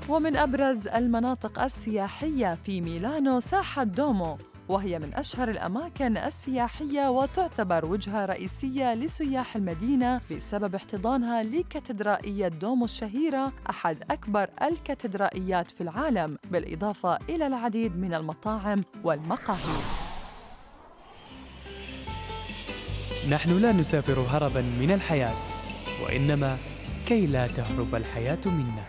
ومن أبرز المناطق السياحية في ميلانو ساحة دومو، وهي من أشهر الأماكن السياحية وتعتبر وجهة رئيسية لسياح المدينة بسبب احتضانها لكاتدرائية دومو الشهيرة، أحد أكبر الكاتدرائيات في العالم، بالإضافة إلى العديد من المطاعم والمقاهي. نحن لا نسافر هرباً من الحياة، وإنما كي لا تهرب الحياة منا.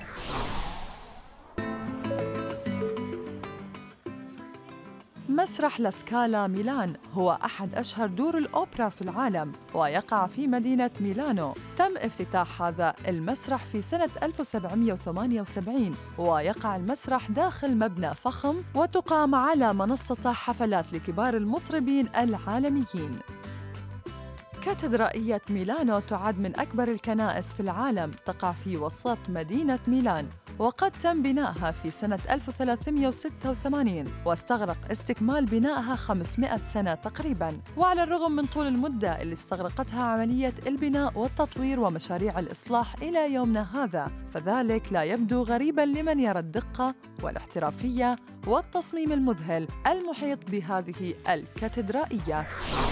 مسرح لاسكالا ميلان هو أحد أشهر دور الأوبرا في العالم، ويقع في مدينة ميلانو. تم افتتاح هذا المسرح في سنة 1778، ويقع المسرح داخل مبنى فخم، وتقام على منصة حفلات لكبار المطربين العالميين. كاتدرائية ميلانو تعد من أكبر الكنائس في العالم، تقع في وسط مدينة ميلان، وقد تم بنائها في سنة 1386، واستغرق استكمال بنائها 500 سنة تقريباً. وعلى الرغم من طول المدة اللي استغرقتها عملية البناء والتطوير ومشاريع الإصلاح إلى يومنا هذا، فذلك لا يبدو غريباً لمن يرى الدقة والاحترافية والتصميم المذهل المحيط بهذه الكاتدرائية.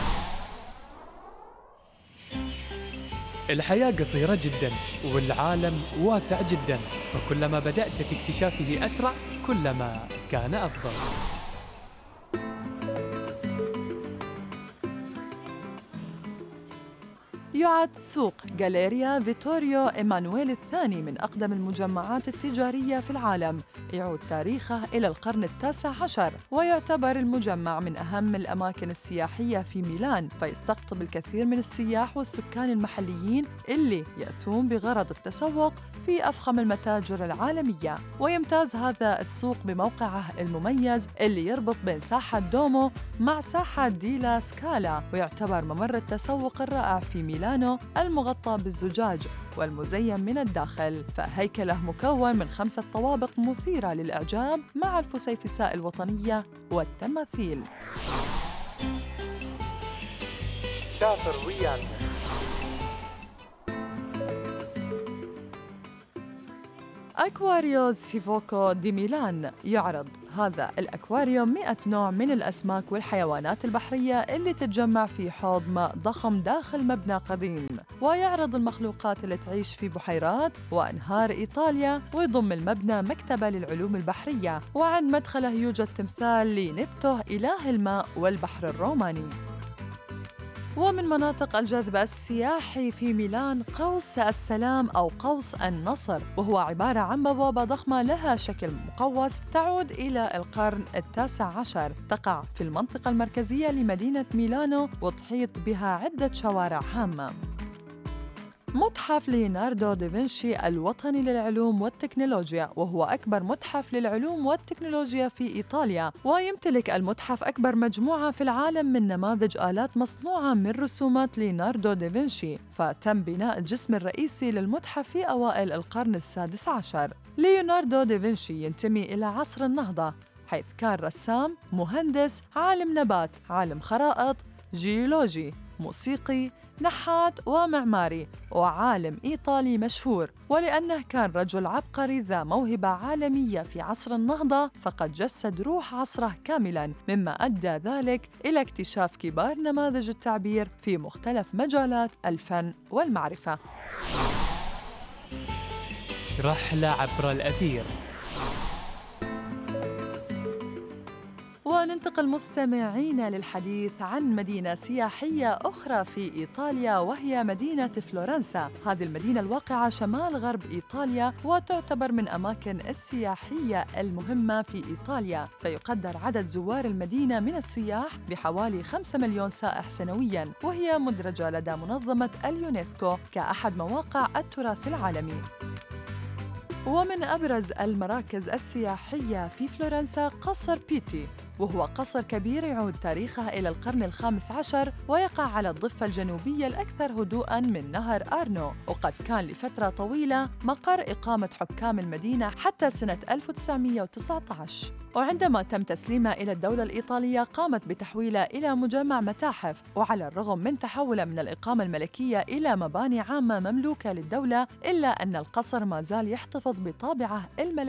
الحياة قصيرة جداً، والعالم واسع جداً، فكلما بدأت في اكتشافه أسرع كلما كان أفضل. يعد سوق غاليريا فيتوريو إيمانويل الثاني من أقدم المجمعات التجارية في العالم، يعود تاريخه إلى القرن ال19، ويعتبر المجمع من أهم الأماكن السياحية في ميلان، فيستقطب الكثير من السياح والسكان المحليين اللي يأتون بغرض التسوق في أفخم المتاجر العالمية. ويمتاز هذا السوق بموقعه المميز اللي يربط بين ساحة دومو مع ساحة ديلا سكالا، ويعتبر ممر التسوق الرائع في ميلانو المغطى بالزجاج والمزين من الداخل، فهيكله مكون من 5 طوابق مثيرة للإعجاب مع الفسيفساء الوطنية والتماثيل. سافر ويانا. أكواريو سيفوكو دي ميلان يعرض هذا الأكواريوم 100 نوع من الأسماك والحيوانات البحرية اللي تتجمع في حوض ماء ضخم داخل مبنى قديم، ويعرض المخلوقات اللي تعيش في بحيرات وأنهار إيطاليا، ويضم المبنى مكتبة للعلوم البحرية، وعند مدخله يوجد تمثال لنبته إله الماء والبحر الروماني. ومن مناطق الجذب السياحي في ميلان قوس السلام أو قوس النصر، وهو عبارة عن بوابة ضخمة لها شكل مقوس تعود إلى القرن ال19، تقع في المنطقة المركزية لمدينة ميلانو، وتحيط بها عدة شوارع هامة. متحف ليوناردو دافنشي الوطني للعلوم والتكنولوجيا، وهو أكبر متحف للعلوم والتكنولوجيا في إيطاليا، ويمتلك المتحف أكبر مجموعة في العالم من نماذج آلات مصنوعة من رسومات ليوناردو دافنشي، فتم بناء الجسم الرئيسي للمتحف في أوائل القرن ال16. ليوناردو دافنشي ينتمي إلى عصر النهضة، حيث كان رسام، مهندس، عالم نبات، عالم خرائط، جيولوجي، موسيقي، نحات ومعماري، وعالم إيطالي مشهور. ولأنه كان رجل عبقري ذا موهبة عالمية في عصر النهضة، فقد جسد روح عصره كاملاً، مما أدى ذلك إلى اكتشاف كبار نماذج التعبير في مختلف مجالات الفن والمعرفة. رحلة عبر الأثير. وننتقل مستمعينا للحديث عن مدينة سياحية أخرى في إيطاليا، وهي مدينة فلورنسا. هذه المدينة الواقعة شمال غرب إيطاليا، وتعتبر من أماكن السياحية المهمة في إيطاليا، فيقدر عدد زوار المدينة من السياح بحوالي 5 مليون سائح سنوياً، وهي مدرجة لدى منظمة اليونسكو كأحد مواقع التراث العالمي. ومن أبرز المراكز السياحية في فلورنسا قصر بيتي، وهو قصر كبير يعود تاريخه إلى القرن ال15، ويقع على الضفة الجنوبية الأكثر هدوءاً من نهر آرنو، وقد كان لفترة طويلة مقر إقامة حكام المدينة حتى سنة 1919. وعندما تم تسليمه إلى الدولة الإيطالية قامت بتحويله إلى مجمع متاحف، وعلى الرغم من تحوله من الإقامة الملكية إلى مباني عامة مملوكة للدولة، إلا أن القصر ما زال يحتفظ بطابعه الملكي